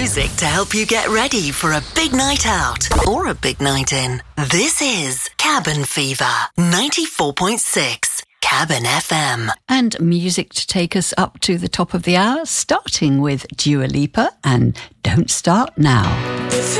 music to help you get ready for a big night out or a big night in. This is Cabin Fever 94.6 Cabin FM. And music to take us up to the top of the hour, starting with Dua Lipa and Don't Start Now.